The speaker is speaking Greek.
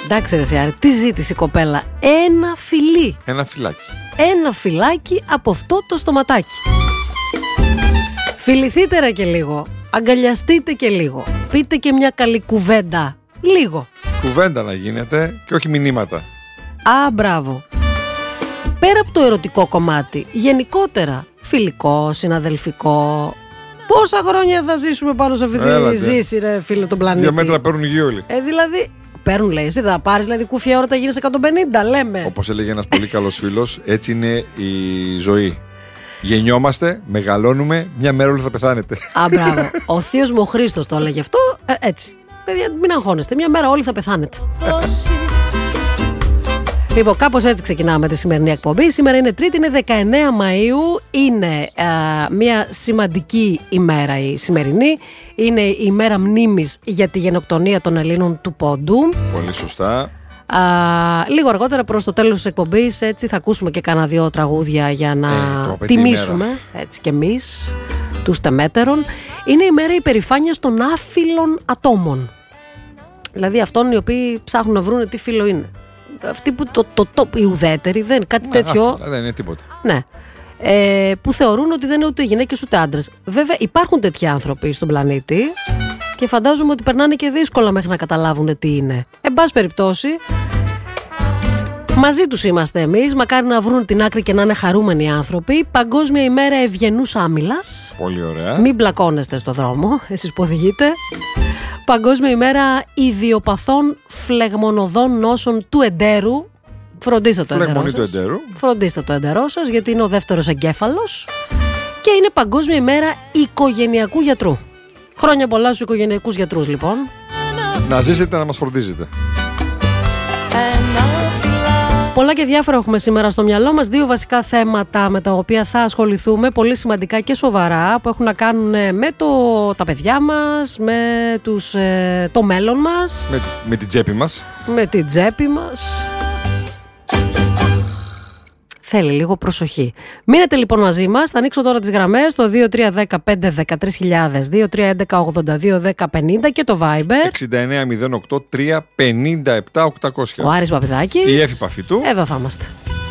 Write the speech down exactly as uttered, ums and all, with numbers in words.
Εντάξει ρε Σιάρη, τι ζήτησε η κοπέλα? Ένα φιλί. Ένα φυλάκι. Ένα φυλάκι από αυτό το στοματάκι. Φιληθείτε ρε και λίγο. Αγκαλιαστείτε και λίγο. Πείτε και μια καλή κουβέντα. Λίγο. Κουβέντα να γίνεται και όχι μηνύματα. Α, μπράβο. Πέρα από το ερωτικό κομμάτι, γενικότερα, φιλικό, συναδελφικό. Πόσα χρόνια θα ζήσουμε πάνω σε αυτή τη ζήση, ρε φίλε, τον πλανήτη? Δύο μέτρα παίρνουν γη όλοι. Ε, δηλαδή, παίρνουν, λέει, εσύ θα πάρεις δηλαδή κούφια ώρα, θα γίνεις εκατόν πενήντα, λέμε. Όπως έλεγε ένας πολύ καλός φίλος, έτσι είναι η ζωή. Γεννιόμαστε, μεγαλώνουμε, μια μέρα όλοι θα πεθάνετε. Α, μπράβο. Ο θείος μου ο Χρήστος το έλεγε αυτό, ε, έτσι. Παιδιά, μην αγχώνεστε, μια μέρα όλοι θα πεθάνετε. Λοιπόν, κάπως έτσι ξεκινάμε τη σημερινή εκπομπή. Σήμερα είναι Τρίτη, είναι δεκαεννέα Μαΐου. Είναι α, μια σημαντική ημέρα η σημερινή. Είναι η ημέρα μνήμης για τη γενοκτονία των Ελλήνων του Πόντου. Πολύ σωστά. Α, λίγο αργότερα προς το τέλος της εκπομπής, έτσι, θα ακούσουμε και κάνα δύο τραγούδια για να ε, τιμήσουμε έτσι και εμείς τους τεμέτερων. Είναι η μέρα υπερηφάνειας των άφιλων ατόμων. Δηλαδή αυτών οι οποίοι ψάχνουν να βρουν τι φύλο είναι. Αυτοί που το, το, το, οι ουδέτεροι, δεν κάτι ναι, τέτοιο. Άφυλα, δεν είναι τίποτα. Ναι. Ε, που θεωρούν ότι δεν είναι ούτε γυναίκες ούτε άντρες. Βέβαια υπάρχουν τέτοιοι άνθρωποι στον πλανήτη και φαντάζομαι ότι περνάνε και δύσκολα μέχρι να καταλάβουν τι είναι. Εν πάση περιπτώσει, μαζί τους είμαστε εμείς. Μακάρι να βρουν την άκρη και να είναι χαρούμενοι άνθρωποι. Παγκόσμια ημέρα ευγενούς άμυλας. Πολύ ωραία. Μην μπλακώνεστε στο δρόμο, εσείς που οδηγείτε. Παγκόσμια ημέρα ιδιοπαθών φλεγμονωδών νόσων του εντέρου. Φροντίστε το εντερό σας. Του εντέρου. Φροντίστε το εντερό σας, γιατί είναι ο δεύτερος εγκέφαλος. Και είναι Παγκόσμια ημέρα οικογενειακού γιατρού. Χρόνια πολλά στους οικογενειακούς γιατρούς, λοιπόν. Να ζήσετε, να μας φροντίζετε. Πολλά και διάφορα έχουμε σήμερα στο μυαλό μας. Δύο βασικά θέματα με τα οποία θα ασχοληθούμε, πολύ σημαντικά και σοβαρά, που έχουν να κάνουν με το, τα παιδιά μας, με τους, ε, το μέλλον μας. Με, με την τσέπη μας. Με την τσέπη μας. Θέλει λίγο προσοχή. Μείνετε λοιπόν μαζί μας. Θα ανοίξω τώρα τις γραμμές στο δύο τρία ένα πέντε ένα τρία χιλιάδες, δύο τρία ένα ογδόντα δύο δέκα πενήντα και το Viber εξήντα εννέα μηδέν οκτώ τρία πενήντα επτά οκτακόσια. Ο Άρης Παπηδάκης. Η Έφη Παφητού. Εδώ θα είμαστε.